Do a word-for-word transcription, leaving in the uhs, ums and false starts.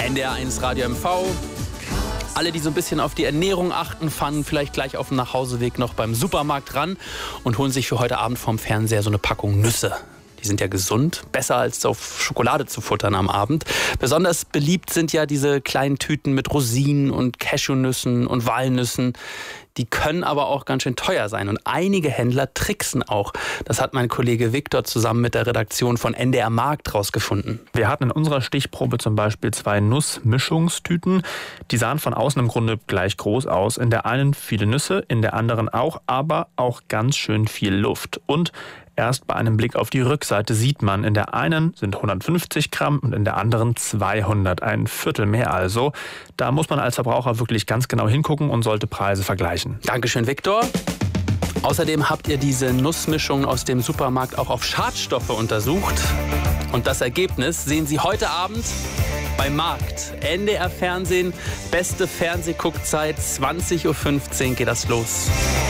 N D R eins Radio M V. Alle, die so ein bisschen auf die Ernährung achten, fahren vielleicht gleich auf dem Nachhauseweg noch beim Supermarkt ran und holen sich für heute Abend vorm Fernseher so eine Packung Nüsse. Die sind ja gesund, besser als auf Schokolade zu futtern am Abend. Besonders beliebt sind ja diese kleinen Tüten mit Rosinen und Cashewnüssen und Walnüssen. Die können aber auch ganz schön teuer sein und einige Händler tricksen auch. Das hat mein Kollege Viktor zusammen mit der Redaktion von N D R Markt rausgefunden. Wir hatten in unserer Stichprobe zum Beispiel zwei Nussmischungstüten. Die sahen von außen im Grunde gleich groß aus. In der einen viele Nüsse, in der anderen auch, aber auch ganz schön viel Luft. Und erst bei einem Blick auf die Rückseite sieht man, in der einen sind hundertfünfzig Gramm und in der anderen zweihundert, ein Viertel mehr also. Da muss man als Verbraucher wirklich ganz genau hingucken und sollte Preise vergleichen. Dankeschön, Viktor. Außerdem habt ihr diese Nussmischung aus dem Supermarkt auch auf Schadstoffe untersucht. Und das Ergebnis sehen Sie heute Abend bei Markt. N D R Fernsehen, beste Fernsehguckzeit, zwanzig Uhr fünfzehn geht das los.